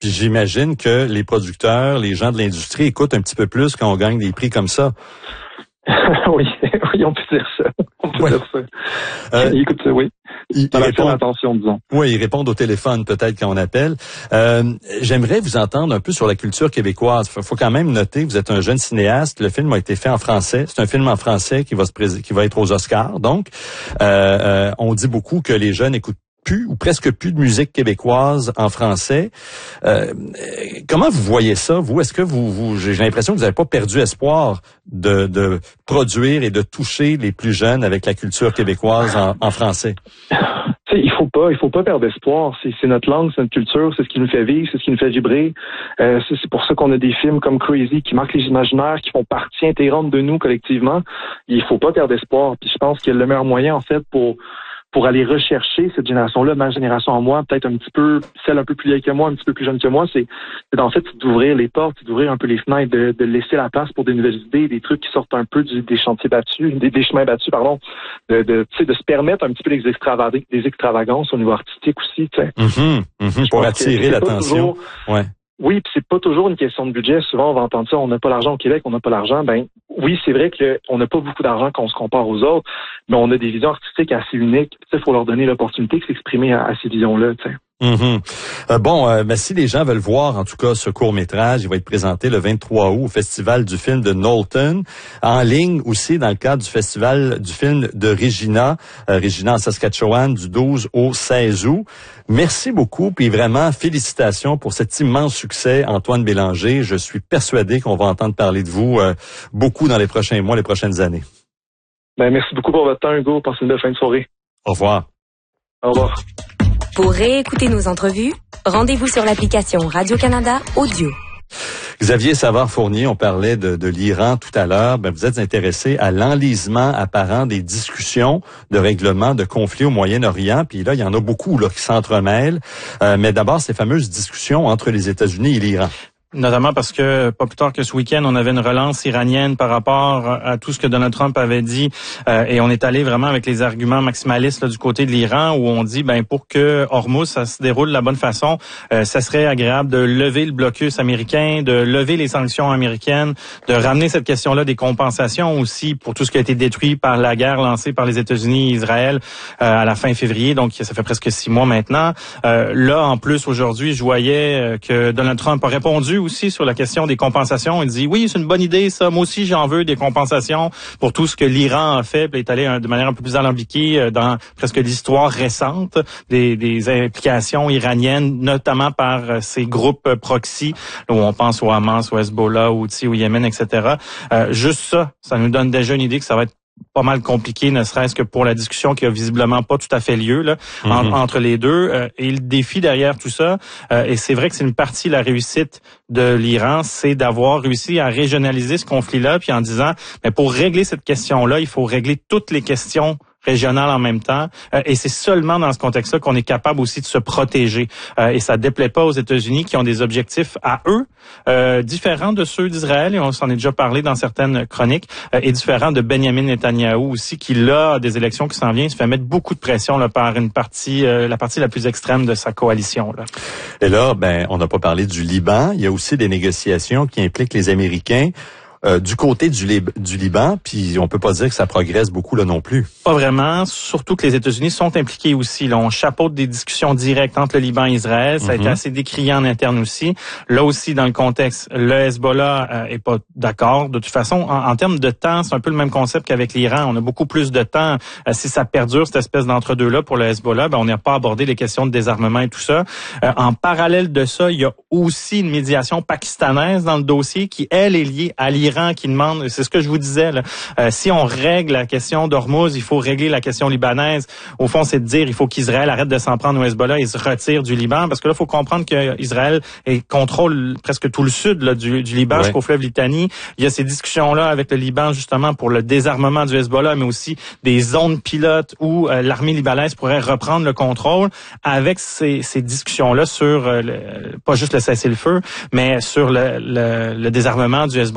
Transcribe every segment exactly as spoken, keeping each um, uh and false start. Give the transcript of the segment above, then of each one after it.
Puis j'imagine que les producteurs, les gens de l'industrie écoutent un petit peu plus quand on gagne des prix comme ça. oui, oui, on peut dire ça. On peut ouais. dire ça. Euh, Écoute, oui. Ils répondent attention, disons. Oui, ils répondent au téléphone peut-être quand on appelle. Euh, j'aimerais vous entendre un peu sur la culture québécoise. Faut, faut quand même noter que vous êtes un jeune cinéaste. Le film a été fait en français. C'est un film en français qui va se pré- qui va être aux Oscars. Donc, euh, euh, on dit beaucoup que les jeunes écoutent plus ou presque plus de musique québécoise en français. Euh, comment vous voyez ça, vous? Est-ce que vous, vous j'ai l'impression que vous n'avez pas perdu espoir de, de produire et de toucher les plus jeunes avec la culture québécoise en, en français? T'sais, il faut pas, il faut pas perdre espoir. C'est, c'est notre langue, c'est notre culture, c'est ce qui nous fait vivre, c'est ce qui nous fait vibrer. Euh, c'est, c'est pour ça qu'on a des films comme Crazy qui marquent les imaginaires, qui font partie intégrante de nous collectivement. Il faut pas perdre espoir. Puis je pense que le meilleur moyen, en fait, pour pour aller rechercher cette génération-là, ma génération en moi, peut-être un petit peu, celle un peu plus vieille que moi, un petit peu plus jeune que moi, c'est, c'est en fait d'ouvrir les portes, d'ouvrir un peu les fenêtres, de, de laisser la place pour des nouvelles idées, des trucs qui sortent un peu du, des chantiers battus, des, des chemins battus, pardon, de, de, tu sais, de se permettre un petit peu des extravagances, des extravagances au niveau artistique aussi, tu sais. Mm-hmm, mm-hmm, pour attirer l'attention. Ouais. Oui, puis c'est pas toujours une question de budget. Souvent, on va entendre ça, on n'a pas l'argent au Québec, on n'a pas l'argent. Ben oui, c'est vrai qu'on n'a pas beaucoup d'argent quand on se compare aux autres, mais on a des visions artistiques assez uniques. Il faut leur donner l'opportunité de s'exprimer à, à ces visions-là, tu sais. Mm-hmm. Euh, bon, euh, ben, si les gens veulent voir, en tout cas, ce court-métrage, il va être présenté le vingt-trois août au Festival du film de Knowlton, en ligne aussi dans le cadre du Festival du film de Regina, euh, Regina en Saskatchewan, du douze au seize août. Merci beaucoup, puis vraiment, félicitations pour cet immense succès, Antoine Bélanger. Je suis persuadé qu'on va entendre parler de vous euh, beaucoup dans les prochains mois, les prochaines années. Ben, merci beaucoup pour votre temps, Hugo. Passez une belle fin de soirée. Au revoir. Au revoir. Pour réécouter nos entrevues, rendez-vous sur l'application Radio-Canada Audio. Xavier Savard-Fournier, on parlait de, de l'Iran tout à l'heure. Ben, vous êtes intéressé à l'enlisement apparent des discussions de règlement de conflits au Moyen-Orient. Puis là, il y en a beaucoup là qui s'entremêlent. Euh, mais d'abord, ces fameuses discussions entre les États-Unis et l'Iran. Notamment parce que, pas plus tard que ce week-end, on avait une relance iranienne par rapport à tout ce que Donald Trump avait dit. Euh, et on est allé vraiment avec les arguments maximalistes là, du côté de l'Iran, où on dit, ben pour que Hormuz, ça se déroule de la bonne façon, euh, ça serait agréable de lever le blocus américain, de lever les sanctions américaines, de ramener cette question-là des compensations aussi pour tout ce qui a été détruit par la guerre lancée par les États-Unis et Israël euh, à la fin février. Donc, ça fait presque six mois maintenant. Euh, là, en plus, aujourd'hui, je voyais que Donald Trump a répondu aussi sur la question des compensations. Il dit, oui, c'est une bonne idée, ça. Moi aussi, j'en veux des compensations pour tout ce que l'Iran a fait. Puis il est allé de manière un peu plus alambiquée dans presque l'histoire récente des, des implications iraniennes, notamment par ces groupes proxy, où on pense au Hamas, au Hezbollah, au Houthi, au Yémen, et cetera. Euh, juste ça, ça nous donne déjà une idée que ça va être pas mal compliqué, ne serait-ce que pour la discussion qui a visiblement pas tout à fait lieu là mm-hmm. en, entre les deux. Euh, et le défi derrière tout ça, euh, et c'est vrai que c'est une partie de la réussite de l'Iran, c'est d'avoir réussi à régionaliser ce conflit-là, puis en disant, mais pour régler cette question-là, il faut régler toutes les questions régionales en même temps, euh, et c'est seulement dans ce contexte-là qu'on est capable aussi de se protéger. Euh, et ça déplaît pas aux États-Unis qui ont des objectifs à eux, euh, différents de ceux d'Israël, et on s'en est déjà parlé dans certaines chroniques, euh, et différents de Benjamin Netanyahou aussi, qui là, des élections qui s'en viennent, se fait mettre beaucoup de pression là, par une partie, euh, la partie la plus extrême de sa coalition. Là. Et là, ben, on n'a pas parlé du Liban. Il y a aussi des négociations qui impliquent les Américains. Euh, du côté du, Lib- du Liban, puis on peut pas dire que ça progresse beaucoup là non plus. Pas vraiment, surtout que les États-Unis sont impliqués aussi. Là, on chapeaute des discussions directes entre le Liban et Israël. Ça mm-hmm. a été assez décrié en interne aussi. Là aussi, dans le contexte, le Hezbollah euh, est pas d'accord. De toute façon, en, en termes de temps, c'est un peu le même concept qu'avec l'Iran. On a beaucoup plus de temps. Euh, si ça perdure, cette espèce d'entre-deux-là pour le Hezbollah, ben, on n'a pas abordé les questions de désarmement et tout ça. Euh, en parallèle de ça, il y a aussi une médiation pakistanaise dans le dossier qui, elle, est liée à l'Iran, qui demande, c'est ce que je vous disais, là, euh, si on règle la question d'Hormuz, il faut régler la question libanaise. Au fond, c'est de dire il faut qu'Israël arrête de s'en prendre au Hezbollah et se retire du Liban, parce que là, il faut comprendre qu'Israël contrôle presque tout le sud là, du, du Liban ouais. jusqu'au fleuve Litanie. Il y a ces discussions-là avec le Liban, justement, pour le désarmement du Hezbollah, mais aussi des zones pilotes où euh, l'armée libanaise pourrait reprendre le contrôle, avec ces, ces discussions-là sur, euh, le, pas juste le cessez-le-feu, mais sur le, le, le désarmement du Hezbollah.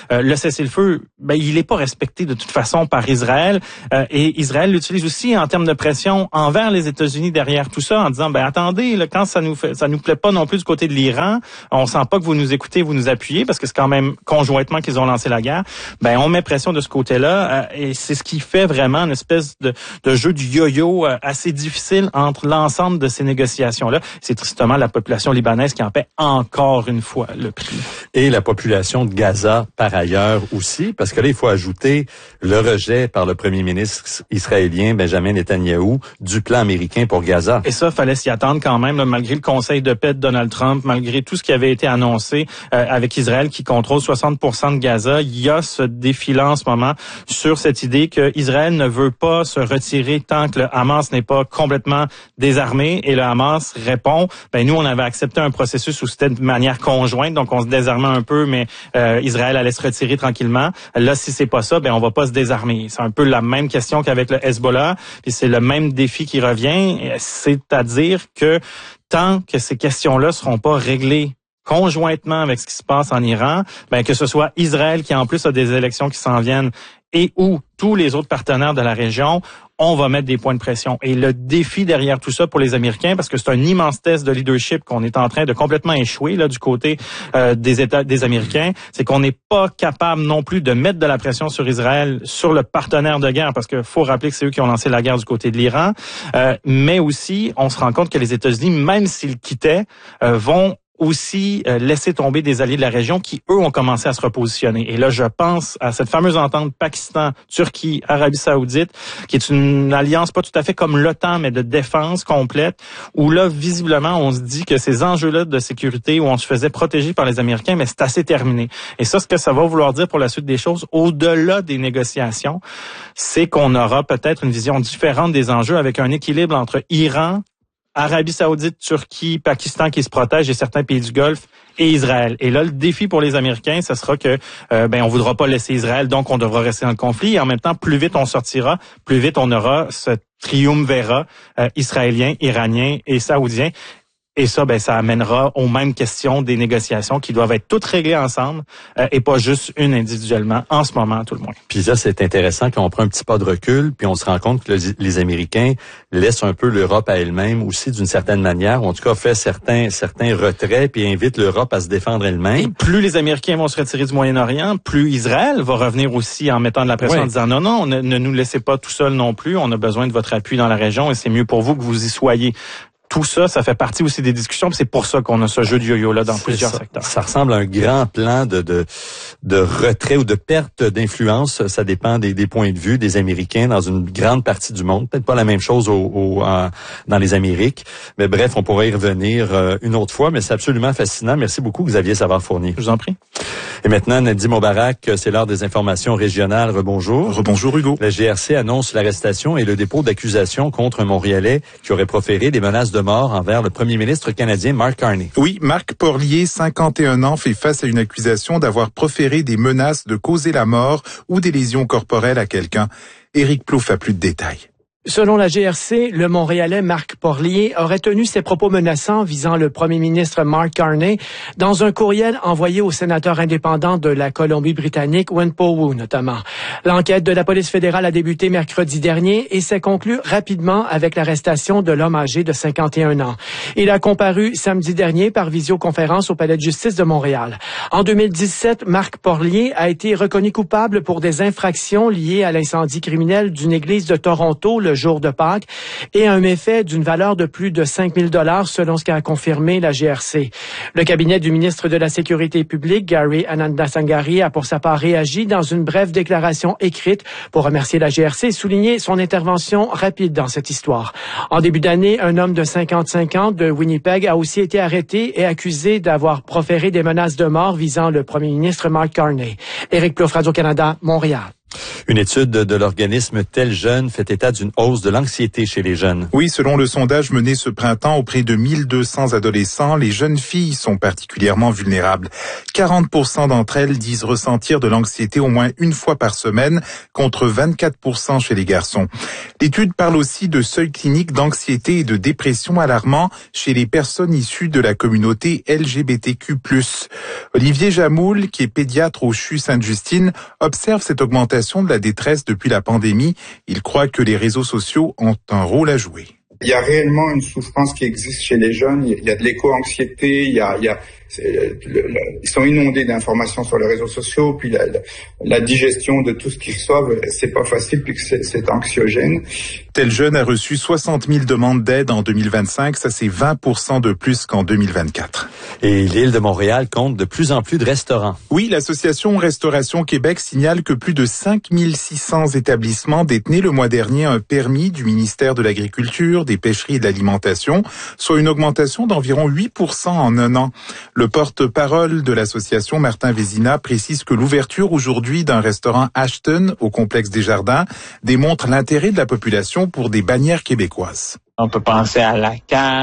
euh, le cessez-le-feu, ben, il n'est pas respecté de toute façon par Israël. Euh, et Israël l'utilise aussi en termes de pression envers les États-Unis derrière tout ça, en disant, ben attendez, là, quand ça nous fait, ça nous plaît pas non plus du côté de l'Iran, on sent pas que vous nous écoutez, vous nous appuyez, parce que c'est quand même conjointement qu'ils ont lancé la guerre. Ben on met pression de ce côté-là, euh, et c'est ce qui fait vraiment une espèce de, de jeu du yo-yo euh, assez difficile entre l'ensemble de ces négociations-là. C'est tristement la population libanaise qui en paie encore une fois le prix. Et la population de Gaza par ailleurs aussi, parce que là, il faut ajouter le rejet par le premier ministre israélien Benjamin Netanyahou du plan américain pour Gaza. Et ça, fallait s'y attendre quand même, là, malgré le conseil de paix de Donald Trump, malgré tout ce qui avait été annoncé euh, avec Israël qui contrôle soixante pour cent de Gaza. Il y a ce défi-là en ce moment sur cette idée que Israël ne veut pas se retirer tant que le Hamas n'est pas complètement désarmé. Et le Hamas répond, ben nous, on avait accepté un processus où c'était de manière conjointe, donc on se désarmait un peu, mais euh, Israël allait se retirer tranquillement. Là, si c'est pas ça, ben on va pas se désarmer. C'est un peu la même question qu'avec le Hezbollah, puis c'est le même défi qui revient, c'est-à-dire que tant que ces questions-là seront pas réglées conjointement avec ce qui se passe en Iran, ben que ce soit Israël qui en plus a des élections qui s'en viennent et ou tous les autres partenaires de la région, on va mettre des points de pression. Et le défi derrière tout ça pour les Américains, parce que c'est un immense test de leadership qu'on est en train de complètement échouer là du côté euh, des États, des Américains, c'est qu'on n'est pas capable non plus de mettre de la pression sur Israël, sur le partenaire de guerre, parce qu'il faut rappeler que c'est eux qui ont lancé la guerre du côté de l'Iran, euh, mais aussi on se rend compte que les États-Unis, même s'ils quittaient, euh, vont aussi euh, laisser tomber des alliés de la région qui, eux, ont commencé à se repositionner. Et là, je pense à cette fameuse entente Pakistan, Turquie, Arabie Saoudite, qui est une alliance pas tout à fait comme l'OTAN, mais de défense complète, où là, visiblement, on se dit que ces enjeux-là de sécurité, où on se faisait protéger par les Américains, mais c'est assez terminé. Et ça, ce que ça va vouloir dire pour la suite des choses, au-delà des négociations, c'est qu'on aura peut-être une vision différente des enjeux avec un équilibre entre Iran, Arabie Saoudite, Turquie, Pakistan qui se protègent et certains pays du Golfe et Israël. Et là, le défi pour les Américains, ce sera que euh, ben on voudra pas laisser Israël, donc on devra rester dans le conflit. Et en même temps, plus vite on sortira, plus vite on aura ce triumvirat euh, israélien, iranien et saoudien. Et ça, ben, ça amènera aux mêmes questions des négociations qui doivent être toutes réglées ensemble euh, et pas juste une individuellement, en ce moment, tout le monde. Puis ça, c'est intéressant quand on prend un petit pas de recul, puis on se rend compte que le, les Américains laissent un peu l'Europe à elle-même aussi d'une certaine manière, ou en tout cas fait certains certains retraits, puis invitent l'Europe à se défendre elle-même. Et plus les Américains vont se retirer du Moyen-Orient, plus Israël va revenir aussi en mettant de la pression, ouais, en disant non, non, ne, ne nous laissez pas tout seuls non plus, on a besoin de votre appui dans la région et c'est mieux pour vous que vous y soyez. Tout ça, ça fait partie aussi des discussions, puis c'est pour ça qu'on a ce jeu de yo-yo-là dans plusieurs ça, secteurs. Ça ressemble à un grand plan de de, de retrait ou de perte d'influence. Ça dépend des, des points de vue des Américains dans une grande partie du monde. Peut-être pas la même chose au, au, en, dans les Amériques. Mais bref, on pourrait y revenir euh, une autre fois, mais c'est absolument fascinant. Merci beaucoup, Xavier Savard-Fournier. Je vous en prie. Et maintenant, Nadim Moubarak, c'est l'heure des informations régionales. Rebonjour. Rebonjour, Hugo. La G R C annonce l'arrestation et le dépôt d'accusations contre un Montréalais qui aurait proféré des menaces de mort envers le premier ministre canadien Mark Carney. Oui, Marc Porlier, cinquante et un ans, fait face à une accusation d'avoir proféré des menaces de causer la mort ou des lésions corporelles à quelqu'un. Éric Plouffe a plus de détails. Selon la G R C, le Montréalais Marc Porlier aurait tenu ses propos menaçants visant le premier ministre Mark Carney dans un courriel envoyé au sénateur indépendant de la Colombie-Britannique, Wen Po-Woo notamment. L'enquête de la police fédérale a débuté mercredi dernier et s'est conclue rapidement avec l'arrestation de l'homme âgé de cinquante et un ans. Il a comparu samedi dernier par visioconférence au Palais de justice de Montréal. En deux mille dix-sept, Marc Porlier a été reconnu coupable pour des infractions liées à l'incendie criminel d'une église de Toronto le jour de Pâques et un méfait d'une valeur de plus de cinq mille dollars selon ce qu'a confirmé la G R C. Le cabinet du ministre de la Sécurité publique, Gary Anandasangari, a pour sa part réagi dans une brève déclaration écrite pour remercier la G R C et souligner son intervention rapide dans cette histoire. En début d'année, un homme de cinquante-cinq ans de Winnipeg a aussi été arrêté et accusé d'avoir proféré des menaces de mort visant le premier ministre Mark Carney. Éric Plouffe, Radio-Canada, Montréal. Une étude de l'organisme Tel Jeune fait état d'une hausse de l'anxiété chez les jeunes. Oui, selon le sondage mené ce printemps auprès de mille deux cents adolescents, les jeunes filles sont particulièrement vulnérables. quarante pour cent d'entre elles disent ressentir de l'anxiété au moins une fois par semaine, contre vingt-quatre pour cent chez les garçons. L'étude parle aussi de seuils cliniques d'anxiété et de dépression alarmants chez les personnes issues de la communauté L G B T Q plus. Olivier Jamoul, qui est pédiatre au C H U Sainte-Justine, observe cette augmentation de la détresse depuis la pandémie. Il croit que les réseaux sociaux ont un rôle à jouer. Il y a réellement une souffrance qui existe chez les jeunes. Il y a de l'éco-anxiété, il y a, il y a le, le, ils sont inondés d'informations sur les réseaux sociaux, puis la, la, la digestion de tout ce qu'ils reçoivent, c'est pas facile, puis que c'est, c'est anxiogène. Tel Jeune a reçu soixante mille demandes d'aide en deux mille vingt-cinq, ça c'est vingt pour cent de plus qu'en deux mille vingt-quatre. Et l'île de Montréal compte de plus en plus de restaurants. Oui, l'association Restauration Québec signale que plus de cinq mille six cents établissements détenaient le mois dernier un permis du ministère de l'Agriculture, des Pêcheries et de l'Alimentation, soit une augmentation d'environ huit pour cent en un an. Le porte-parole de l'association, Martin Vézina, précise que l'ouverture aujourd'hui d'un restaurant Ashton au complexe des Jardins démontre l'intérêt de la population pour des bannières québécoises. On peut penser à la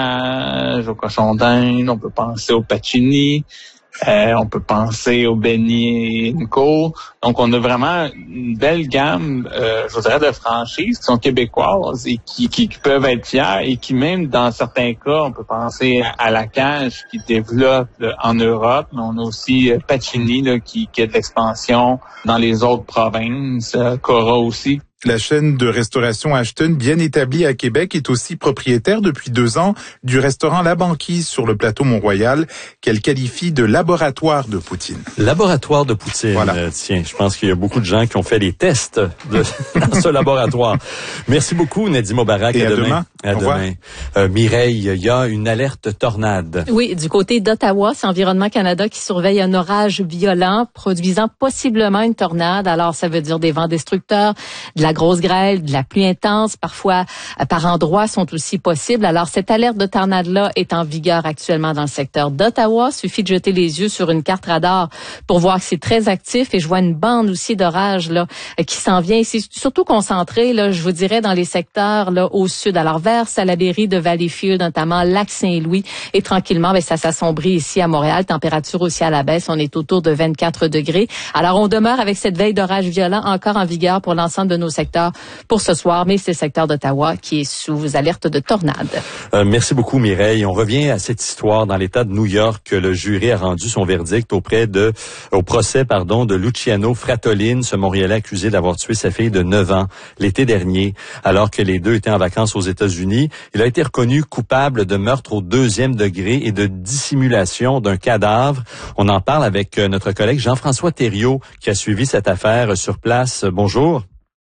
cage, au cochon d'Inde, on peut penser au pacini, euh, on peut penser au beignet Co. Donc, on a vraiment une belle gamme, euh, je dirais, de franchises qui sont québécoises et qui, qui, qui peuvent être fiers et qui, même dans certains cas, on peut penser à, à la cage qui développe là, en Europe. Mais on a aussi euh, Pacini là, qui, qui a de l'expansion dans les autres provinces, euh, Cora aussi. La chaîne de restauration Ashton, bien établie à Québec, est aussi propriétaire depuis deux ans du restaurant La Banquise sur le plateau Mont-Royal, qu'elle qualifie de laboratoire de poutine. Laboratoire de poutine. Voilà. Euh, tiens, je pense qu'il y a beaucoup de gens qui ont fait les tests de ce laboratoire. Merci beaucoup, Nadia Moubarak. Et à, à demain. demain. À Au demain. Euh, Mireille, il y a une alerte tornade. Oui, du côté d'Ottawa, c'est Environnement Canada qui surveille un orage violent produisant possiblement une tornade. Alors, ça veut dire des vents destructeurs, de la grosse grêle, de la pluie intense, parfois euh, par endroits sont aussi possibles. Alors, cette alerte de tornade-là est en vigueur actuellement dans le secteur d'Ottawa. Suffit de jeter les yeux sur une carte radar pour voir que c'est très actif. Et je vois une bande aussi d'orage là euh, qui s'en vient. C'est surtout concentré, là, je vous dirais, dans les secteurs là au sud. Alors, vers Salaberry de Valleyfield, notamment Lac-Saint-Louis. Et tranquillement, ben, ça s'assombrit ici à Montréal. Température aussi à la baisse. On est autour de vingt-quatre degrés. Alors, on demeure avec cette veille d'orage violent encore en vigueur pour l'ensemble de nos secteurs pour ce soir, mais c'est le secteur d'Ottawa qui est sous alerte de tornade. Euh, merci beaucoup, Mireille. On revient à cette histoire dans l'État de New York. Le jury a rendu son verdict auprès de, au procès, pardon, de Luciano Fratolin, ce Montréalais accusé d'avoir tué sa fille de neuf ans l'été dernier, alors que les deux étaient en vacances aux États-Unis. Il a été reconnu coupable de meurtre au deuxième degré et de dissimulation d'un cadavre. On en parle avec notre collègue Jean-François Thériault qui a suivi cette affaire sur place. Bonjour.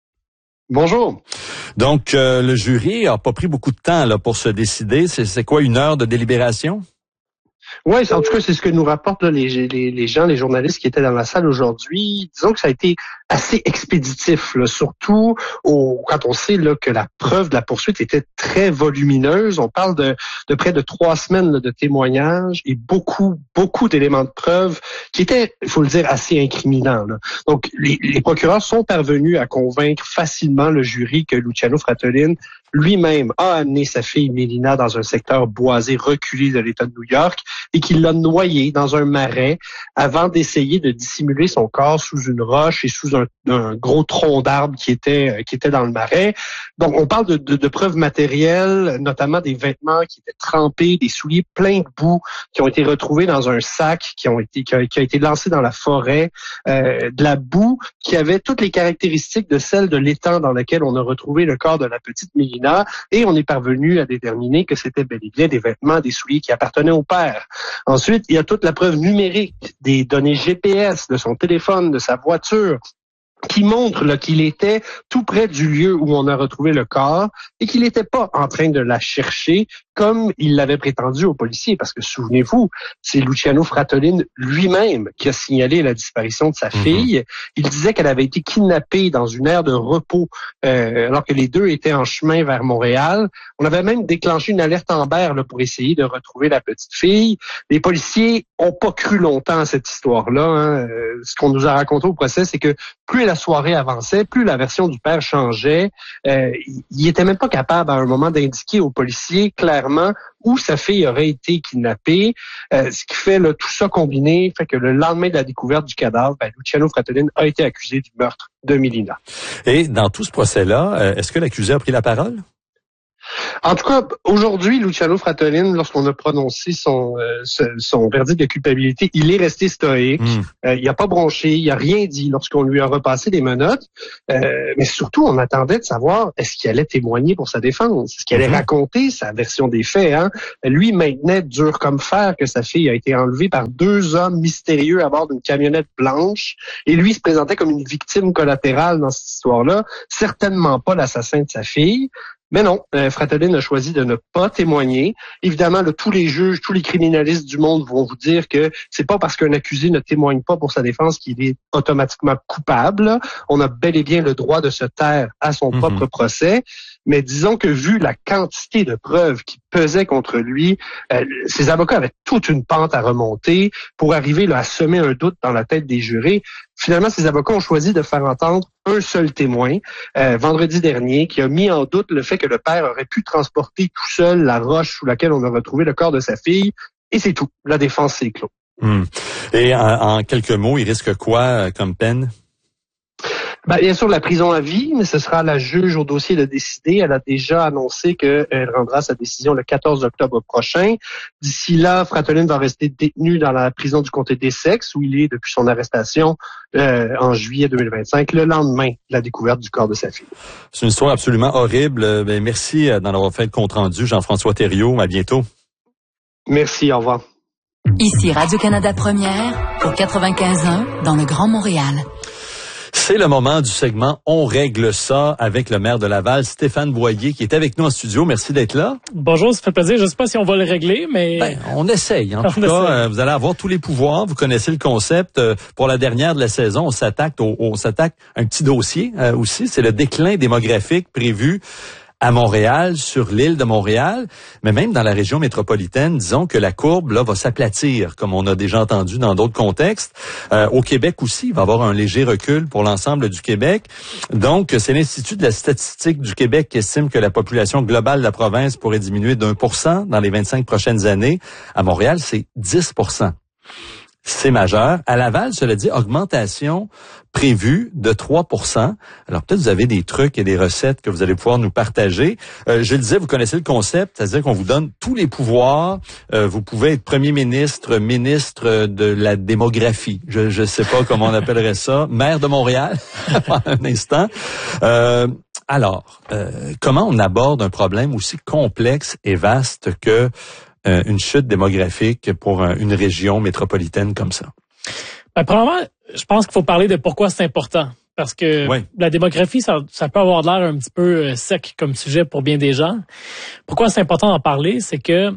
Bonjour. Donc, euh, le jury a pas pris beaucoup de temps là pour se décider. C'est, c'est quoi, une heure de délibération? Oui, en tout cas, c'est ce que nous rapportent là, les, les, les gens, les journalistes qui étaient dans la salle aujourd'hui. Disons que ça a été assez expéditif, là, surtout au, quand on sait là, que la preuve de la poursuite était très volumineuse. On parle de, de près de trois semaines là, de témoignages et beaucoup, beaucoup d'éléments de preuve qui étaient, il faut le dire, assez incriminants. Là. Donc, les, les procureurs sont parvenus à convaincre facilement le jury que Luciano Fratolin lui-même a amené sa fille Mélina dans un secteur boisé reculé de l'État de New York et qu'il l'a noyée dans un marais avant d'essayer de dissimuler son corps sous une roche et sous un, un gros tronc d'arbre qui était qui était dans le marais. Donc, on parle de, de, de preuves matérielles, notamment des vêtements qui étaient trempés, des souliers pleins de boue qui ont été retrouvés dans un sac qui ont été qui a, qui a été lancé dans la forêt, euh, de la boue qui avait toutes les caractéristiques de celle de l'étang dans lequel on a retrouvé le corps de la petite Mélina. Et on est parvenu à déterminer que c'était bel et bien des vêtements, des souliers qui appartenaient au père. Ensuite, il y a toute la preuve numérique des données G P S de son téléphone, de sa voiture, qui montre là, qu'il était tout près du lieu où on a retrouvé le corps et qu'il n'était pas en train de la chercher comme il l'avait prétendu aux policiers. Parce que, souvenez-vous, c'est Luciano Fratolin lui-même qui a signalé la disparition de sa fille. Mm-hmm. Il disait qu'elle avait été kidnappée dans une aire de repos euh, alors que les deux étaient en chemin vers Montréal. On avait même déclenché une alerte Amber là, pour essayer de retrouver la petite fille. Les policiers ont pas cru longtemps à cette histoire-là. Hein. Euh, ce qu'on nous a raconté au procès, c'est que plus la soirée avançait, plus la version du père changeait. Euh, il était même pas capable à un moment d'indiquer aux policiers clairement où sa fille aurait été kidnappée. Euh, ce qui fait là, tout ça combiné fait que le lendemain de la découverte du cadavre, ben, Luciano Fratellin a été accusé du meurtre de Mélina. Et dans tout ce procès-là, est-ce que l'accusé a pris la parole? En tout cas, aujourd'hui, Luciano Fratellin, lorsqu'on a prononcé son euh, son verdict de culpabilité, il est resté stoïque. Mm. Euh, il n'a pas bronché, il n'a rien dit lorsqu'on lui a repassé les menottes. Euh, mais surtout, on attendait de savoir est-ce qu'il allait témoigner pour sa défense, est-ce qu'il allait mm-hmm. raconter sa version des faits. Hein? Lui maintenait dur comme fer que sa fille a été enlevée par deux hommes mystérieux à bord d'une camionnette blanche. Et lui se présentait comme une victime collatérale dans cette histoire-là, certainement pas l'assassin de sa fille. Mais non, euh, Fratellin a choisi de ne pas témoigner. Évidemment, là, tous les juges, tous les criminalistes du monde vont vous dire que c'est pas parce qu'un accusé ne témoigne pas pour sa défense qu'il est automatiquement coupable. On a bel et bien le droit de se taire à son mm-hmm. propre procès. Mais disons que vu la quantité de preuves qui pesaient contre lui, euh, ses avocats avaient toute une pente à remonter pour arriver là, à semer un doute dans la tête des jurés. Finalement, ses avocats ont choisi de faire entendre un seul témoin, euh, vendredi dernier, qui a mis en doute le fait que le père aurait pu transporter tout seul la roche sous laquelle on a retrouvé le corps de sa fille. Et c'est tout. La défense s'est clos. Hum. Et en, en quelques mots, il risque quoi euh, comme peine? Ben, bien sûr, la prison à vie, mais ce sera la juge au dossier de décider. Elle a déjà annoncé qu'elle rendra sa décision le quatorze octobre prochain. D'ici là, Fratellin va rester détenu dans la prison du comté d'Essex, où il est depuis son arrestation euh, en juillet deux mille vingt-cinq, le lendemain de la découverte du corps de sa fille. C'est une histoire absolument horrible. Ben, merci d'en avoir fait le compte-rendu, Jean-François Thériault. À bientôt. Merci, au revoir. Ici Radio-Canada Première, au quatre-vingt-quinze point un, dans le Grand Montréal. C'est le moment du segment On règle ça avec le maire de Laval, Stéphane Boyer, qui est avec nous en studio. Merci d'être là. Bonjour, ça fait plaisir. Je ne sais pas si on va le régler, mais... Ben, on essaye. En on tout essaye. cas, euh, vous allez avoir tous les pouvoirs. Vous connaissez le concept. Euh, pour la dernière de la saison, on s'attaque au, on s'attaque à un petit dossier euh, aussi. C'est le déclin démographique prévu à Montréal, sur l'île de Montréal, mais même dans la région métropolitaine, disons que la courbe là va s'aplatir, comme on a déjà entendu dans d'autres contextes. Euh, au Québec aussi, il va y avoir un léger recul pour l'ensemble du Québec. Donc, c'est l'Institut de la statistique du Québec qui estime que la population globale de la province pourrait diminuer d'un pour cent dans les vingt-cinq prochaines années. À Montréal, c'est dix pour cent. C'est majeur. À Laval, cela dit, augmentation prévue de trois pour cent. Alors peut-être vous avez des trucs et des recettes que vous allez pouvoir nous partager. Euh, je le disais, vous connaissez le concept, c'est-à-dire qu'on vous donne tous les pouvoirs. Euh, vous pouvez être premier ministre, ministre de la démographie. Je je sais pas comment on appellerait ça. Maire de Montréal, un instant. Euh, alors, euh, comment on aborde un problème aussi complexe et vaste que euh, une chute démographique pour un, une région métropolitaine comme ça? Ben, premièrement, je pense qu'il faut parler de pourquoi c'est important. Parce que oui. La démographie, ça, ça peut avoir l'air un petit peu sec comme sujet pour bien des gens. Pourquoi c'est important d'en parler? C'est que,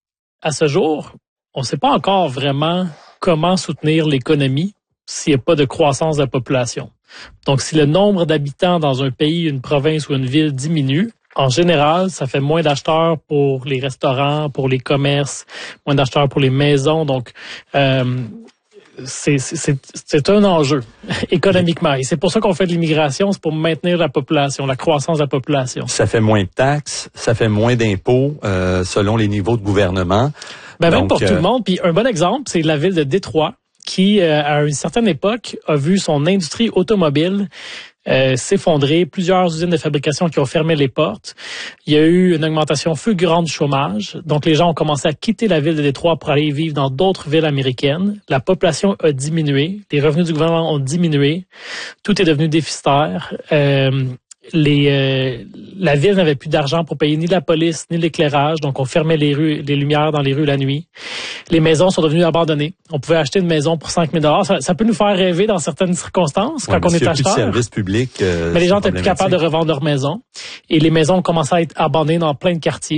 à ce jour, on ne sait pas encore vraiment comment soutenir l'économie s'il n'y a pas de croissance de la population. Donc, si le nombre d'habitants dans un pays, une province ou une ville diminue, en général, ça fait moins d'acheteurs pour les restaurants, pour les commerces, moins d'acheteurs pour les maisons. Donc, euh, c'est, c'est, c'est un enjeu économiquement. Et c'est pour ça qu'on fait de l'immigration, c'est pour maintenir la population, la croissance de la population. Ça fait moins de taxes, ça fait moins d'impôts euh, selon les niveaux de gouvernement. Ben, Donc, même pour euh... tout le monde. Puis un bon exemple, c'est la ville de Détroit, qui, euh, à une certaine époque, a vu son industrie automobile Euh, s'effondrer, plusieurs usines de fabrication qui ont fermé les portes. Il y a eu une augmentation fulgurante du chômage. Donc, les gens ont commencé à quitter la ville de Détroit pour aller vivre dans d'autres villes américaines. La population a diminué. Les revenus du gouvernement ont diminué. Tout est devenu déficitaire. Euh, les, euh, la ville n'avait plus d'argent pour payer ni la police, ni l'éclairage. Donc, on fermait les rues, les lumières dans les rues la nuit. Les maisons sont devenues abandonnées. On pouvait acheter une maison pour cinq mille dollars. Ça, ça peut nous faire rêver dans certaines circonstances ouais, quand on est acheteur. Plus de services publics, euh, mais les gens étaient plus capables de revendre leur maison. Et les maisons ont commencé à être abandonnées dans plein de quartiers.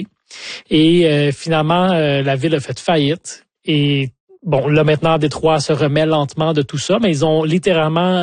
Et euh, finalement, euh, la ville a fait faillite. Et bon, là maintenant, Détroit se remet lentement de tout ça, mais ils ont littéralement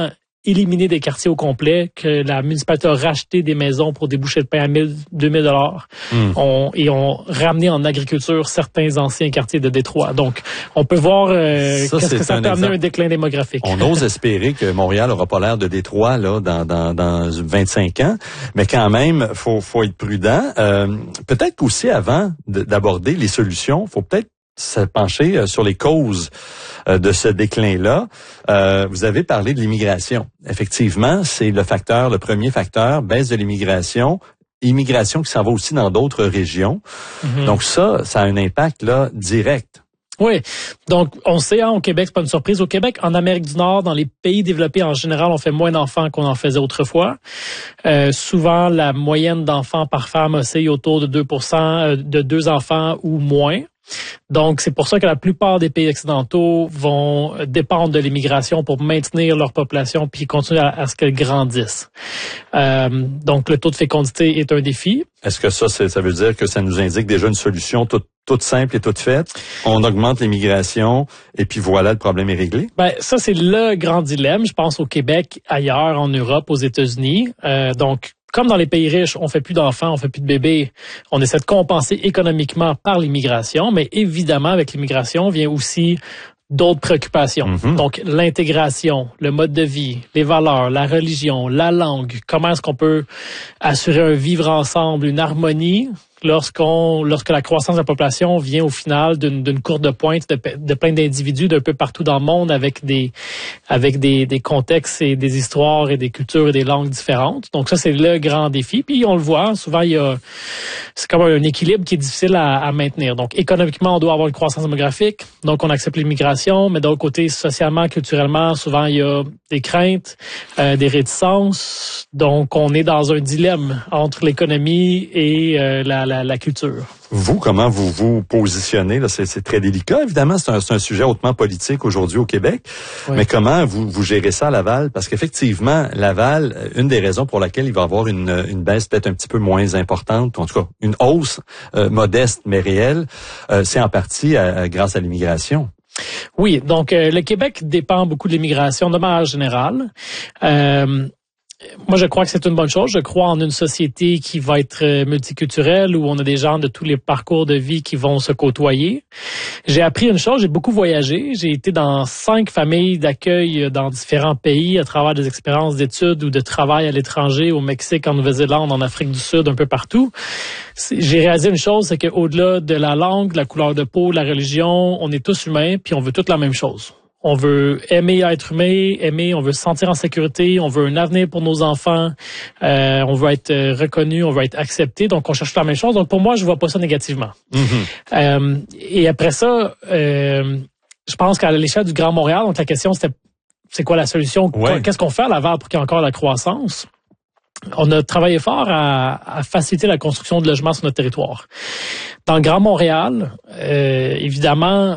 éliminé des quartiers au complet, que la municipalité a racheté des maisons pour des bouchées de pain à mille, deux mille dollars, mm. on, et ont ramené en agriculture certains anciens quartiers de Détroit. Donc, on peut voir euh, ça, qu'est-ce que ça peut amener un déclin démographique. On ose espérer que Montréal n'aura pas l'air de Détroit là dans, dans, dans vingt-cinq ans, mais quand même, faut, faut être prudent. Euh, peut-être qu'aussi avant d'aborder les solutions, faut peut-être se pencher sur les causes de ce déclin-là. Euh, vous avez parlé de l'immigration. Effectivement, c'est le facteur, le premier facteur, baisse de l'immigration, immigration qui s'en va aussi dans d'autres régions. Mm-hmm. Donc ça, ça a un impact là direct. Oui, donc on sait, hein, au Québec, c'est pas une surprise. Au Québec, en Amérique du Nord, dans les pays développés en général, on fait moins d'enfants qu'on en faisait autrefois. Euh, souvent, la moyenne d'enfants par femme oscille autour de deux pour cent, de deux enfants ou moins. Donc, c'est pour ça que la plupart des pays occidentaux vont dépendre de l'immigration pour maintenir leur population puis continuer à, à ce qu'elle grandisse. Euh, donc, le taux de fécondité est un défi. Est-ce que ça, c'est, ça veut dire que ça nous indique déjà une solution toute, toute simple et toute faite? On augmente l'immigration et puis voilà, le problème est réglé? Ben, ça, c'est le grand dilemme. Je pense au Québec, ailleurs, en Europe, aux États-Unis. Euh, donc, comme dans les pays riches, on fait plus d'enfants, on fait plus de bébés, on essaie de compenser économiquement par l'immigration, mais évidemment, avec l'immigration vient aussi d'autres préoccupations. Mm-hmm. Donc, l'intégration, le mode de vie, les valeurs, la religion, la langue, comment est-ce qu'on peut assurer un vivre ensemble, une harmonie lorsqu'on, lorsque la croissance de la population vient au final d'une, d'une courbe de pointe de, de plein d'individus d'un peu partout dans le monde avec des, avec des, des contextes et des histoires et des cultures et des langues différentes. Donc ça, c'est le grand défi. Puis on le voit, souvent il y a, c'est comme un équilibre qui est difficile à, à maintenir. Donc économiquement, on doit avoir une croissance démographique. Donc on accepte l'immigration, mais d'autre côté, socialement, culturellement, souvent il y a des craintes, euh, des réticences. Donc on est dans un dilemme entre l'économie et euh, la, la La, la culture. Vous, comment vous vous positionnez? Là, c'est, c'est très délicat, évidemment. C'est un, c'est un sujet hautement politique aujourd'hui au Québec. Oui. Mais comment vous, vous gérez ça à Laval? Parce qu'effectivement, Laval, une des raisons pour laquelle il va y avoir une, une baisse peut-être un petit peu moins importante, en tout cas une hausse euh, modeste mais réelle, euh, c'est en partie euh, grâce à l'immigration. Oui, donc euh, le Québec dépend beaucoup de l'immigration de manière générale. Euh, Moi, je crois que c'est une bonne chose. Je crois en une société qui va être multiculturelle, où on a des gens de tous les parcours de vie qui vont se côtoyer. J'ai appris une chose, j'ai beaucoup voyagé. J'ai été dans cinq familles d'accueil dans différents pays à travers des expériences d'études ou de travail à l'étranger, au Mexique, en Nouvelle-Zélande, en Afrique du Sud, un peu partout. J'ai réalisé une chose, c'est qu'au-delà de la langue, la couleur de peau, la religion, on est tous humains, puis on veut toute la même chose. On veut aimer être humain, aimer, on veut se sentir en sécurité, on veut un avenir pour nos enfants, euh, on veut être reconnu, on veut être accepté, donc on cherche la même chose. Donc pour moi, je vois pas ça négativement. Mm-hmm. Euh, et après ça, euh, je pense qu'à l'échelle du Grand Montréal, donc la question c'était, c'est quoi la solution? Ouais. Qu'est-ce qu'on fait à Laval pour qu'il y ait encore la croissance? On a travaillé fort à, à faciliter la construction de logements sur notre territoire. Dans le Grand Montréal, euh, évidemment,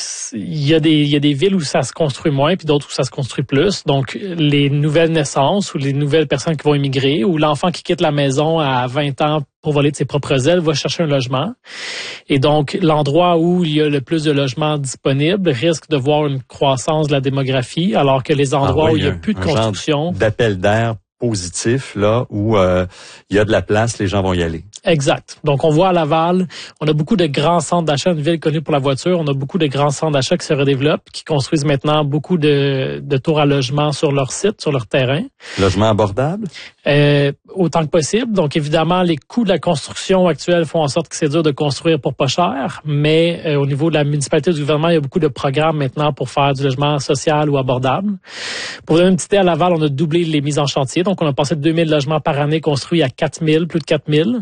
il y a des il y a des villes où ça se construit moins, puis d'autres où ça se construit plus. Donc, les nouvelles naissances ou les nouvelles personnes qui vont immigrer, ou l'enfant qui quitte la maison à vingt ans pour voler de ses propres ailes va chercher un logement. Et donc, l'endroit où il y a le plus de logements disponibles risque de voir une croissance de la démographie, alors que les endroits ah oui, où il y a plus de construction, d'appel d'air positif, là, où euh, il y a de la place, les gens vont y aller. Exact. Donc, on voit à Laval, on a beaucoup de grands centres d'achat, une ville connue pour la voiture, on a beaucoup de grands centres d'achat qui se redéveloppent, qui construisent maintenant beaucoup de, de tours à logement sur leur site, sur leur terrain. Logement abordable? Euh, autant que possible. Donc, évidemment, les coûts de la construction actuelle font en sorte que c'est dur de construire pour pas cher, mais euh, au niveau de la municipalité du gouvernement, il y a beaucoup de programmes maintenant pour faire du logement social ou abordable. Pour vous donner une petite idée, à Laval, on a doublé les mises en chantier. Donc, on a passé de deux mille logements par année construits à quatre mille, plus de quatre mille.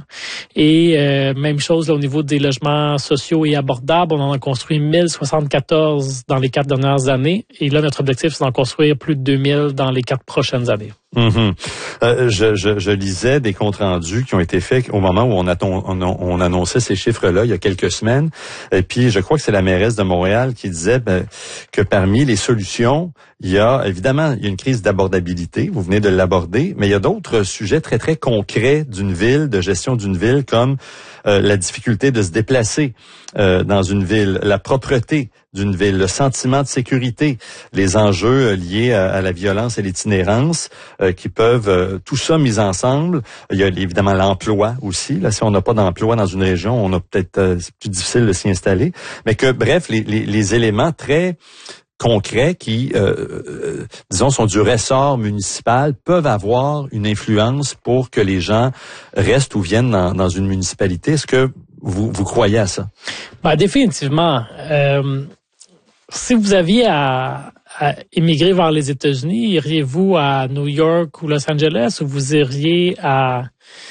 Et euh, même chose là, au niveau des logements sociaux et abordables, on en a construit mille soixante-quatorze dans les quatre dernières années. Et là, notre objectif, c'est d'en construire plus de deux mille dans les quatre prochaines années. Mm-hmm. Euh, je, je, je lisais des comptes rendus qui ont été faits au moment où on, a ton, on, on annonçait ces chiffres-là il y a quelques semaines. Et puis, je crois que c'est la mairesse de Montréal qui disait ben, que parmi les solutions, il y a évidemment il y a une crise d'abordabilité. Vous venez de l'aborder, mais il y a d'autres sujets très très concrets d'une ville, de gestion d'une ville, comme euh, la difficulté de se déplacer euh, dans une ville, la propreté d'une ville, le sentiment de sécurité, les enjeux liés à, à la violence et l'itinérance euh, qui peuvent, euh, tout ça mis ensemble. Il y a évidemment l'emploi aussi. Là, si on n'a pas d'emploi dans une région, on a peut-être euh, c'est plus difficile de s'y installer. Mais que, bref, les, les, les éléments très concrets qui, euh, euh, disons, sont du ressort municipal, peuvent avoir une influence pour que les gens restent ou viennent dans, dans une municipalité. Est-ce que vous, vous croyez à ça? Ben, définitivement. Euh, si vous aviez à, à émigrer vers les États-Unis, iriez-vous à New York ou Los Angeles ou vous iriez à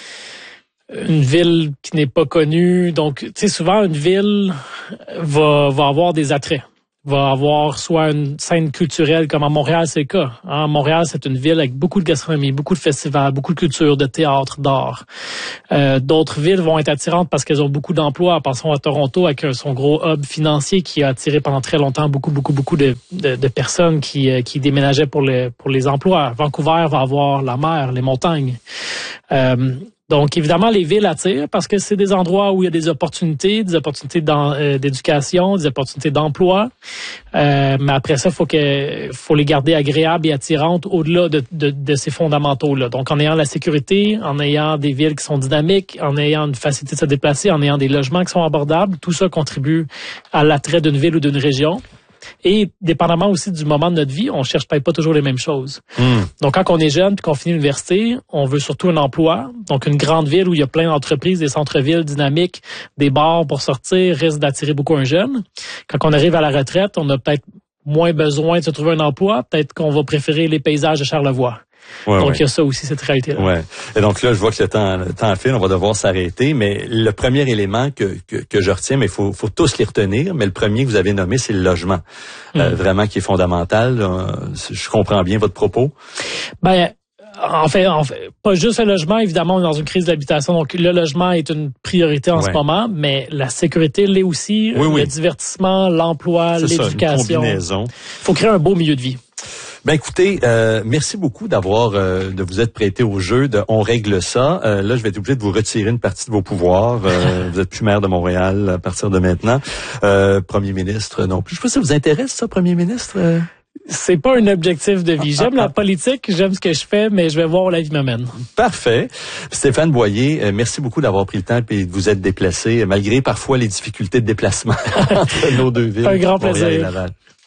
une ville qui n'est pas connue? Donc, tu sais, souvent, une ville va, va avoir des attraits. Va avoir soit une scène culturelle, comme à Montréal, c'est le cas. Hein? Montréal, c'est une ville avec beaucoup de gastronomie, beaucoup de festivals, beaucoup de culture, de théâtre, d'art. Euh, d'autres villes vont être attirantes parce qu'elles ont beaucoup d'emplois. Pensons à Toronto avec son gros hub financier qui a attiré pendant très longtemps beaucoup, beaucoup, beaucoup de, de, de personnes qui, euh, qui déménageaient pour les, pour les emplois. Vancouver va avoir la mer, les montagnes. Euh, Donc, évidemment, les villes attirent parce que c'est des endroits où il y a des opportunités, des opportunités euh, d'éducation, des opportunités d'emploi. Euh, mais après ça, faut que, faut les garder agréables et attirantes au-delà de, de, de ces fondamentaux-là. Donc, en ayant la sécurité, en ayant des villes qui sont dynamiques, en ayant une facilité de se déplacer, en ayant des logements qui sont abordables, tout ça contribue à l'attrait d'une ville ou d'une région. Et dépendamment aussi du moment de notre vie, on cherche peut-être pas toujours les mêmes choses. Mm. Donc, quand on est jeune puis qu'on finit l'université, on veut surtout un emploi. Donc, une grande ville où il y a plein d'entreprises, des centres-villes dynamiques, des bars pour sortir, risque d'attirer beaucoup un jeune. Quand on arrive à la retraite, on a peut-être moins besoin de se trouver un emploi. Peut-être qu'on va préférer les paysages de Charlevoix. Ouais, donc, ouais. Il y a ça aussi, cette réalité-là. Ouais. Et donc là, je vois que le temps, le temps file, on va devoir s'arrêter. Mais le premier élément que, que, que je retiens, mais il faut, faut tous les retenir, mais le premier que vous avez nommé, c'est le logement. Mmh. Euh, vraiment qui est fondamental. Euh, je comprends bien votre propos. Ben, en fait, en fait, pas juste le logement, évidemment, on est dans une crise d'habitation. Donc, le logement est une priorité en ouais. ce moment, mais la sécurité l'est aussi, oui, le oui. divertissement, l'emploi, c'est l'éducation. Il faut créer un beau milieu de vie. Ben écoutez, euh, merci beaucoup d'avoir euh, de vous être prêté au jeu de On règle ça. Euh, là, je vais être obligé de vous retirer une partie de vos pouvoirs. Euh, vous êtes plus maire de Montréal à partir de maintenant. Euh, Premier ministre non plus. Je sais pas si ça vous intéresse, ça, Premier ministre? C'est pas un objectif de vie. J'aime la politique, j'aime ce que je fais, mais je vais voir où la vie m'amène. Parfait. Stéphane Boyer, euh, merci beaucoup d'avoir pris le temps et de vous être déplacé, malgré parfois les difficultés de déplacement entre nos deux villes. Un grand plaisir. Montréal et Laval.